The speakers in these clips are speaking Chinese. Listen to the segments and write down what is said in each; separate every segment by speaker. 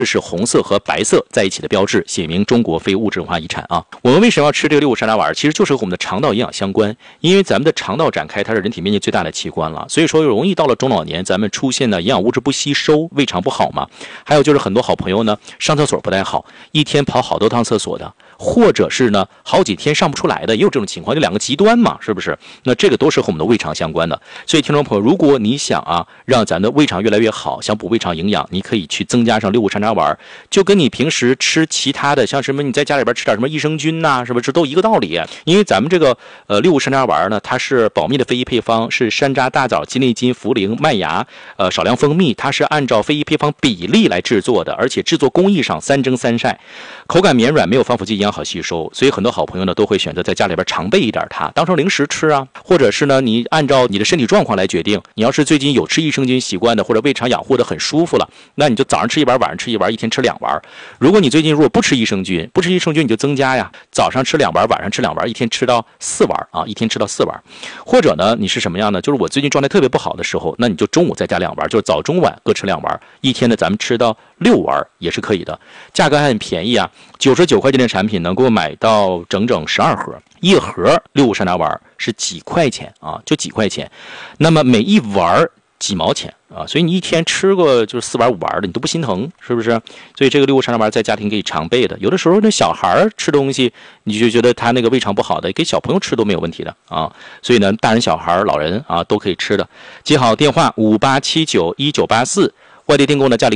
Speaker 1: 这是红色和白色在一起的标志，写明中国非物质文化遗产啊。我们为什么要吃这个6个山楂丸？其实就是和我们的肠道营养相关，因为咱们的肠道展开，它是人体面积最大的器官了，所以说容易到了中老年，咱们出现的营养物质不吸收，胃肠不好嘛。还有就是很多好朋友呢，上厕所不太好，一天跑好多趟厕所的，或者是呢好几天上不出来的，也有这种情况，就两个极端嘛，是不是？那这个都是和我们的胃肠相关的。所以听众朋友，如果你想啊让咱的胃肠越来越好，想补胃肠营养，你可以去增加上6个山楂丸，就跟你平时吃其他的，像什么你在家里边吃点什么益生菌呐，是不是都一个道理？因为咱们这个6个山楂丸呢，它是保密的非遗配方，是山楂、大枣、鸡内金、茯苓、麦芽，少量蜂蜜，它是按照非遗配方比例来制作的，而且制作工艺上3蒸3晒，口感绵软，没有防腐剂，营养好吸收。所以很多好朋友呢都会选择在家里边常备一点它，当成零食吃啊，或者是呢你按照你的身体状况来决定。你要是最近有吃益生菌习惯的，或者胃肠养护的很舒服了，那你就早上吃1丸，晚上吃1丸，一天吃2丸。如果你最近如果不吃益生菌你就增加呀，早上吃2丸，晚上吃2丸，一天吃到4丸啊，一天吃到4丸。或者呢你是什么样呢？就是我最近状态特别不好的时候，那你就中午再加2丸，就是早中晚各吃2丸，一天呢咱们吃到6丸也是可以的。价格还很便宜啊，99块钱的产品能够买到整整12盒，一盒6个山楂丸是几块钱啊，就几块钱。那么每一丸几毛钱啊，所以你一天吃过就是4丸5丸的，你都不心疼，是不是？所以这个6个山楂丸在家庭可以常备的。有的时候那小孩吃东西，你就觉得他那个胃肠不好的，给小朋友吃都没有问题的啊。所以呢，大人小孩老人啊都可以吃的。记好电话58791984，外地订购呢加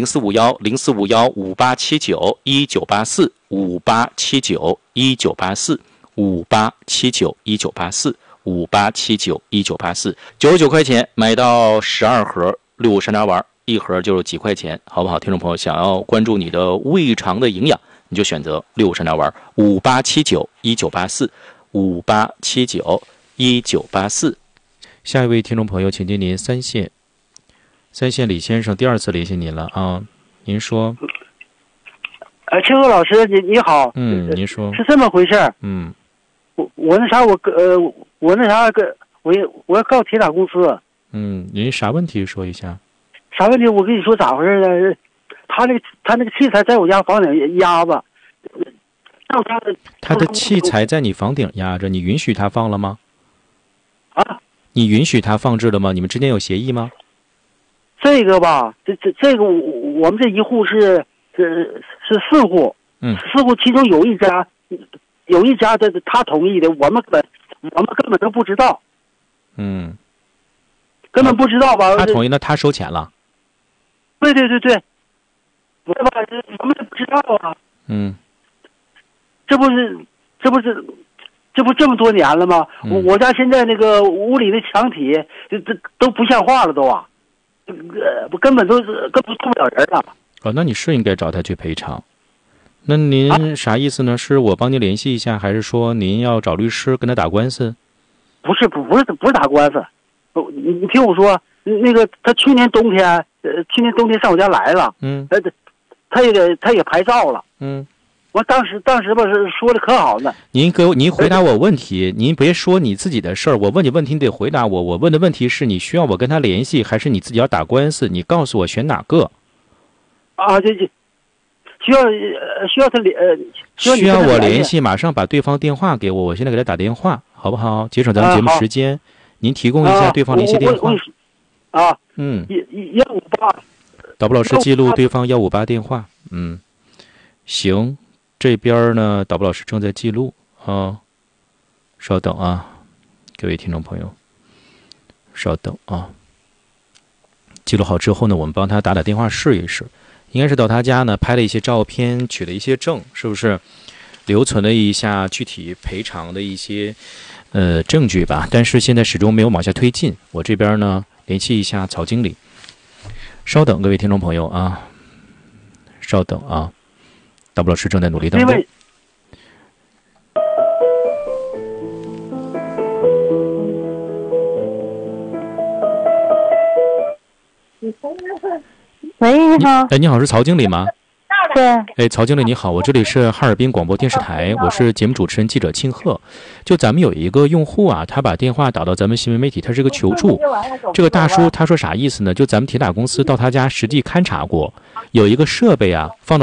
Speaker 1: 0450，08791984，58791984，58791984，99块钱买到12盒6个山楂丸，一盒就是几块钱，好不好？听众朋友，想要关注你的胃肠的营养，你就选择6个山楂丸，58791984，58791984。下一位听众朋友，请接您三线李先生，第2次联系您了啊，您说。
Speaker 2: 青鹤老师，你好。
Speaker 1: 您说。
Speaker 2: 是这么回事。我那啥，我要告铁塔公司。
Speaker 1: 您啥问题说一下？
Speaker 2: 啥问题？我跟你说咋回事呢？他那个器材在我家房顶压着，
Speaker 1: 他的器材在你房顶压着，你允许他放了吗？
Speaker 2: 啊？
Speaker 1: 你允许他放置了吗？你们之间有协议吗？
Speaker 2: 这个吧，这个我们这一户是4户，4户其中有一家他同意的，我们根本都不知道。根本不知道吧？
Speaker 1: 他同意，那他收钱了。
Speaker 2: 对，我们不知道啊。这不这么多年了吗？我家现在那个屋里的墙体这都不像话了都啊，根本住不了人了。
Speaker 1: 那你是应该找他去赔偿。那您啥意思呢？是我帮您联系一下，还是说您要找律师跟他打官司？
Speaker 2: 不是打官司。你听我说，那个他去年冬天上我家来了，他也拍照了，我当时吧是说的可好呢。
Speaker 1: 您回答我问题，您别说你自己的事儿，我问你问题你得回答我。我问的问题是你需要我跟他联系，还是你自己要打官司？你告诉我选哪个？
Speaker 2: 这需要他
Speaker 1: 需要我联系，马上把对方电话给我，我现在给他打电话，好不好？节省咱们节目时间。您提供一下对方联系电话。
Speaker 2: 158。
Speaker 1: 导播老师记录对方158电话。行，这边呢，导播老师正在记录啊，稍等啊，各位听众朋友，稍等啊。记录好之后呢，我们帮他打电话试一试。应该是到他家呢，拍了一些照片，取了一些证，是不是？留存了一下具体赔偿的一些证据吧，但是现在始终没有往下推进。我这边呢联系一下曹经理，稍等，各位听众朋友啊，稍等啊，导播老师正在努力当中。
Speaker 3: 喂，你好。
Speaker 1: 你好，是曹经理吗？
Speaker 3: 对。
Speaker 1: 哎，曹经理你好，我这里是哈尔滨广播电视台，我是节目主持人记者庆贺。就咱们有一个用户啊，他把电话打到咱们新闻媒体，他是个求助。这个大叔他说啥意思呢？就咱们铁打公司到他家实地勘察过，有一个设备啊放到